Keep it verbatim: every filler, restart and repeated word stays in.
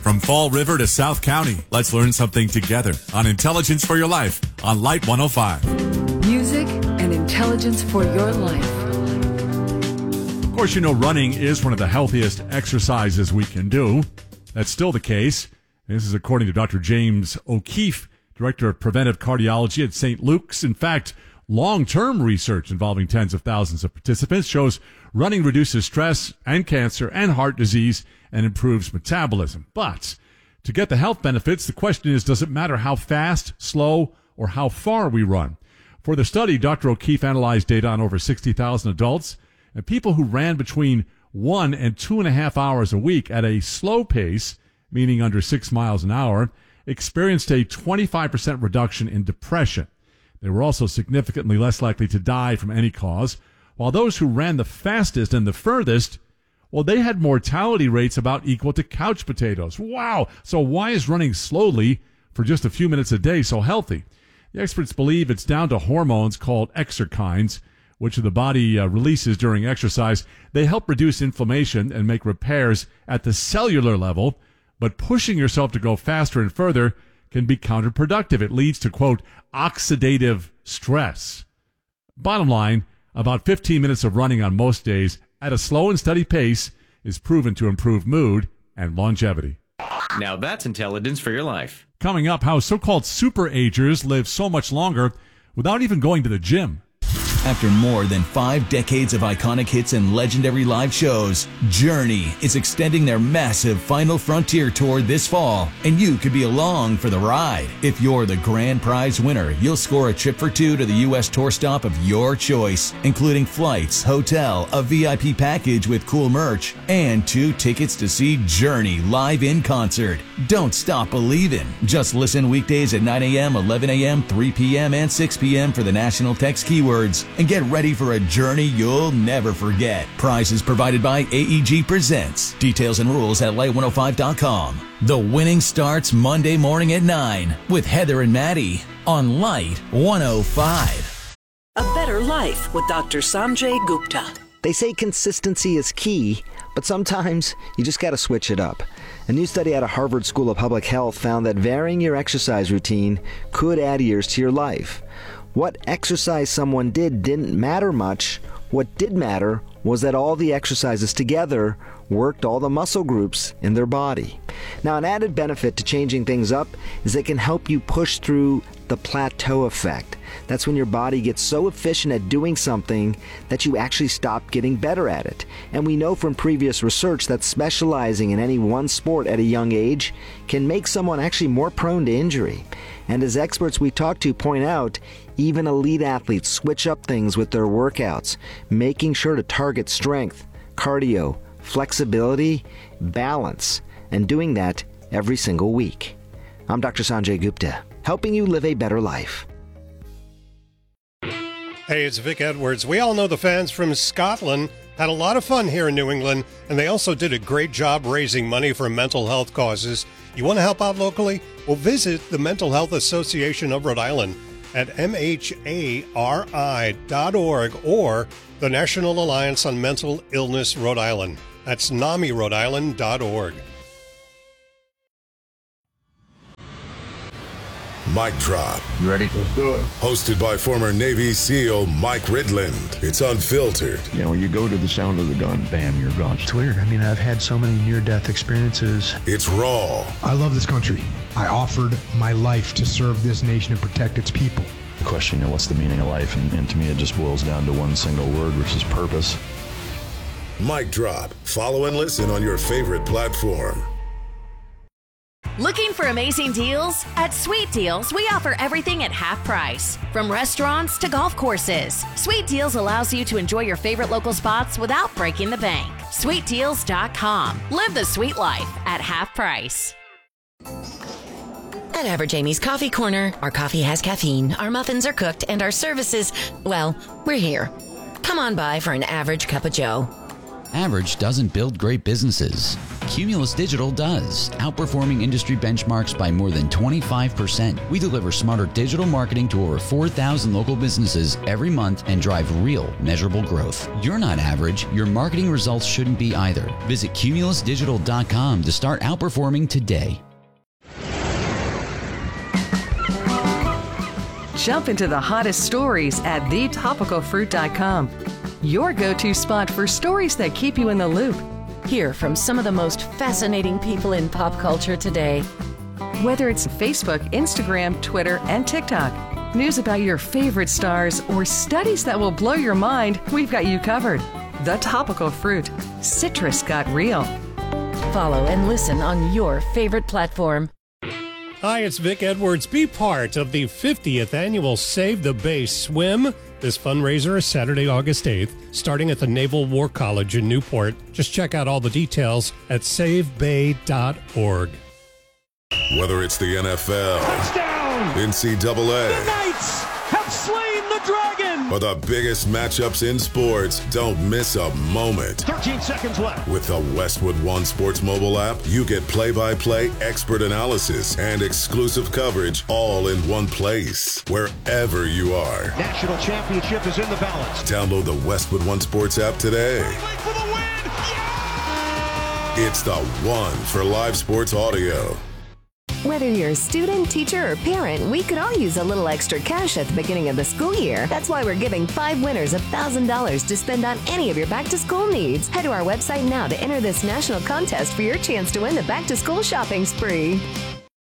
From Fall River to South County, let's learn something together on Intelligence for Your Life on Light one oh five. Music and intelligence for your life. Of course, you know running is one of the healthiest exercises we can do. That's still the case. This is according to Doctor James O'Keefe, Director of Preventive Cardiology at Saint Luke's. In fact, long-term research involving tens of thousands of participants shows running reduces stress and cancer and heart disease and improves metabolism. But to get the health benefits, the question is, does it matter how fast, slow, or how far we run? For the study, Doctor O'Keefe analyzed data on over sixty thousand adults and people who ran between one and two and a half hours a week at a slow pace, meaning under six miles an hour, experienced a twenty-five percent reduction in depression. They were also significantly less likely to die from any cause, while those who ran the fastest and the furthest, well, they had mortality rates about equal to couch potatoes. Wow! So why is running slowly for just a few minutes a day so healthy? The experts believe it's down to hormones called exerkines, which the body uh, releases during exercise. They help reduce inflammation and make repairs at the cellular level, but pushing yourself to go faster and further can be counterproductive. It leads to, quote, oxidative stress. Bottom line, about fifteen minutes of running on most days at a slow and steady pace is proven to improve mood and longevity. Now that's intelligence for your life. Coming up, how so-called super-agers live so much longer without even going to the gym. After more than five decades of iconic hits and legendary live shows, Journey is extending their massive Final Frontier tour this fall, and you could be along for the ride. If you're the grand prize winner, you'll score a trip for two to the U S tour stop of your choice, including flights, hotel, a V I P package with cool merch, and two tickets to see Journey live in concert. Don't stop believing. Just listen weekdays at nine a.m., eleven a.m., three p.m., and six p.m. for the national text keywords. And get ready for a journey you'll never forget. Prizes provided by A E G Presents. Details and rules at light one oh five dot com. The winning starts Monday morning at nine with Heather and Maddie on Light one oh five. A Better Life with Doctor Sanjay Gupta. They say consistency is key, but sometimes you just got to switch it up. A new study out of Harvard School of Public Health found that varying your exercise routine could add years to your life. What exercise someone did didn't matter much. What did matter was that all the exercises together worked all the muscle groups in their body. Now, an added benefit to changing things up is they can help you push through the plateau effect. That's when your body gets so efficient at doing something that you actually stop getting better at it. And we know from previous research that specializing in any one sport at a young age can make someone actually more prone to injury. And as experts we talk to point out, even elite athletes switch up things with their workouts, making sure to target strength, cardio, flexibility, balance, and doing that every single week. I'm Doctor Sanjay Gupta, helping you live a better life. Hey, it's Vic Edwards. We all know the fans from Scotland had a lot of fun here in New England, and they also did a great job raising money for mental health causes. You want to help out locally? Well, visit the Mental Health Association of Rhode Island at M H A R I dot org or the National Alliance on Mental Illness Rhode Island. That's N A M I Rhode Island dot org. Mic Drop. You ready? Let's do it. Hosted by former Navy SEAL Mike Ridland. It's unfiltered. You know, when you go to the sound of the gun, bam, you're gone. It's weird. I mean, I've had so many near-death experiences. It's raw. I love this country. I offered my life to serve this nation and protect its people. The question, you know, what's the meaning of life? And, and to me, it just boils down to one single word, which is purpose. Mic Drop. Follow and listen on your favorite platform. Looking for amazing deals? At Sweet Deals, we offer everything at half price. From restaurants to golf courses, Sweet Deals allows you to enjoy your favorite local spots without breaking the bank. sweet deals dot com. Live the sweet life at half price. At Average Amy's Coffee Corner, our coffee has caffeine, our muffins are cooked, and our services, well, we're here. Come on by for an average cup of joe. Average doesn't build great businesses. Cumulus Digital does, outperforming industry benchmarks by more than twenty-five percent. We deliver smarter digital marketing to over four thousand local businesses every month and drive real, measurable growth. You're not average. Your marketing results shouldn't be either. Visit cumulus digital dot com to start outperforming today. Jump into the hottest stories at the topical fruit dot com. Your go-to spot for stories that keep you in the loop. Hear from some of the most fascinating people in pop culture today. Whether it's Facebook, Instagram, Twitter, and TikTok, news about your favorite stars, or studies that will blow your mind, we've got you covered. The Topical Fruit. Citrus got real. Follow and listen on your favorite platform. Hi, it's Vic Edwards. Be part of the fiftieth annual Save the Bay Swim. This fundraiser is Saturday, August eighth, starting at the Naval War College in Newport. Just check out all the details at save bay dot org. Whether it's the N F L, touchdown, N C double A, the Knights have slain the dragon, or the biggest matchups in sports, don't miss a moment. thirteen seconds left. With the Westwood One Sports mobile app, you get play-by-play, expert analysis, and exclusive coverage all in one place, wherever you are. National championship is in the balance. Download the Westwood One Sports app today. For the win. Yeah! It's the one for live sports audio. Whether you're a student, teacher, or parent, we could all use a little extra cash at the beginning of the school year. That's why we're giving five winners one thousand dollars to spend on any of your back-to-school needs. Head to our website now to enter this national contest for your chance to win the back-to-school shopping spree.